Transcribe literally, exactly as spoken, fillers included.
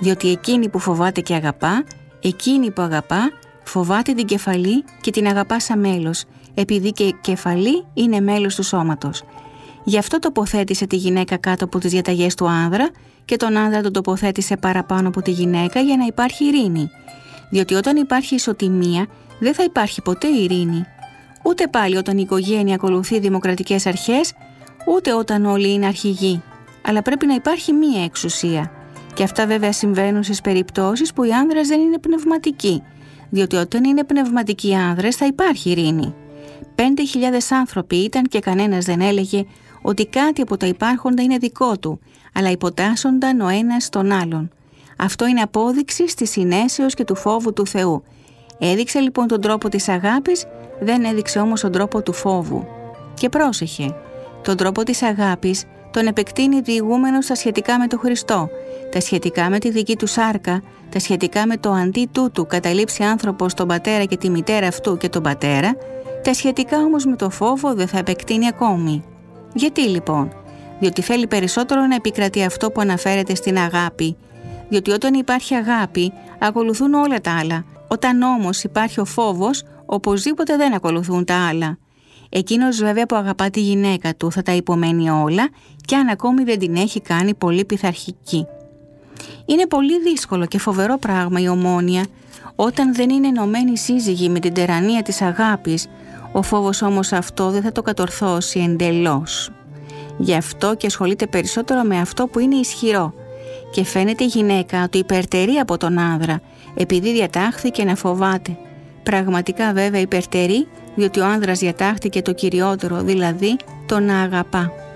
Διότι εκείνη που φοβάται και αγαπά, εκείνη που αγαπά, φοβάται την κεφαλή και την αγαπά σαν μέλος, επειδή και η κεφαλή είναι μέλος του σώματος. Γι' αυτό τοποθέτησε τη γυναίκα κάτω από τις διαταγές του άνδρα και τον άνδρα τον τοποθέτησε παραπάνω από τη γυναίκα για να υπάρχει ειρήνη. Διότι όταν υπάρχει ισοτιμία, δεν θα υπάρχει ποτέ ειρήνη. Ούτε πάλι όταν η οικογένεια ακολουθεί δημοκρατικές αρχές, ούτε όταν όλοι είναι αρχηγοί. Αλλά πρέπει να υπάρχει μία εξουσία. Και αυτά βέβαια συμβαίνουν στις περιπτώσεις που οι άνδρες δεν είναι πνευματικοί. Διότι όταν είναι πνευματικοί άνδρες θα υπάρχει ειρήνη. Πέντε χιλιάδες άνθρωποι ήταν και κανένας δεν έλεγε ότι κάτι από τα υπάρχοντα είναι δικό του, αλλά υποτάσσονταν ο ένας τον άλλον. Αυτό είναι απόδειξη της συνέσεως και του φόβου του Θεού. Έδειξε λοιπόν τον τρόπο της αγάπης, δεν έδειξε όμως τον τρόπο του φόβου. Και πρόσεχε, τον τρόπο της αγάπης τον επεκτείνει διηγούμενος στα σχετικά με τον Χριστό, τα σχετικά με τη δική του σάρκα, τα σχετικά με το αντί τούτου καταλήψει άνθρωπος τον πατέρα και τη μητέρα αυτού και τον πατέρα, τα σχετικά όμως με το φόβο δεν θα επεκτείνει ακόμη. Γιατί λοιπόν? Διότι θέλει περισσότερο να επικρατεί αυτό που αναφέρεται στην αγάπη. Διότι όταν υπάρχει αγάπη, ακολουθούν όλα τα άλλα. Όταν όμως υπάρχει ο φόβος, οπωσδήποτε δεν ακολουθούν τα άλλα. Εκείνος βέβαια που αγαπά τη γυναίκα του θα τα υπομένει όλα και αν ακόμη δεν την έχει κάνει πολύ πειθαρχική. Είναι πολύ δύσκολο και φοβερό πράγμα η ομόνοια όταν δεν είναι ενωμένοι σύζυγοι με την τερανία της αγάπης. Ο φόβος όμως αυτό δεν θα το κατορθώσει εντελώς. Γι' αυτό και ασχολείται περισσότερο με αυτό που είναι ισχυρό. Και φαίνεται η γυναίκα ότι υπερτερεί από τον άνδρα επειδή διατάχθηκε να φοβάται. Πραγματικά βέβαια υπερτερεί διότι ο άνδρας διατάχθηκε το κυριότερο, δηλαδή το να αγαπά.